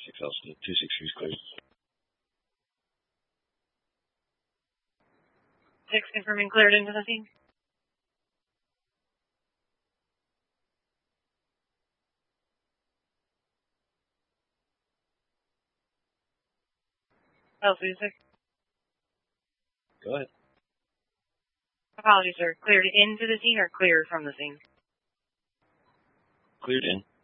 6 altitude, 263 is cleared. 6 confirming cleared into the scene. Altitude 6. Go ahead. Apologies, sir. Cleared into the scene or cleared from the scene? Cleared in.